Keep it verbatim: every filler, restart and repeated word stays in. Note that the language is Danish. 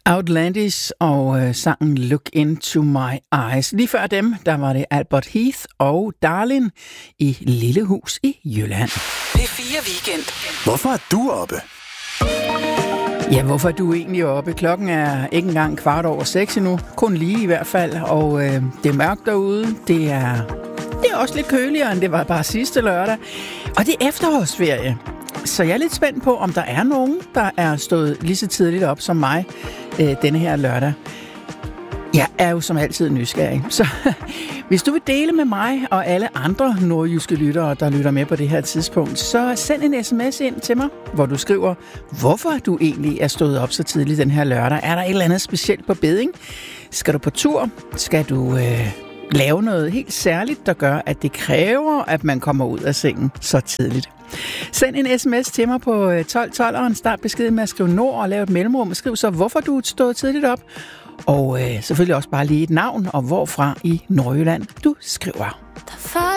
Outlandish og øh, sangen Look Into My Eyes. Lige før dem, der var det Albert Heath og Darlin i Lille Hus i Jylland. P fire Weekend. Hvorfor er du oppe? Ja, hvorfor er du egentlig oppe? Klokken er ikke engang kvart over seks endnu. Kun lige i hvert fald. Og øh, det er mørkt derude. Det er, det er også lidt køligere, end det var bare sidste lørdag. Og det er efterårsferie. Så jeg er lidt spændt på, om der er nogen, der er stået lige så tidligt op som mig øh, denne her lørdag. Jeg er jo som altid nysgerrig. Så hvis du vil dele med mig og alle andre nordjyske lyttere, der lytter med på det her tidspunkt, så send en sms ind til mig, hvor du skriver, hvorfor du egentlig er stået op så tidligt den her lørdag. Er der et eller andet specielt på beding? Skal du på tur? Skal du øh, lave noget helt særligt, der gør, at det kræver, at man kommer ud af sengen så tidligt? Send en sms til mig på tolv tolv og start beskeden med at skrive nord og lave et mellemrum og skriv så, hvorfor du er stået tidligt op. Og øh, selvfølgelig også bare lige et navn og hvorfra i Nordjylland du skriver.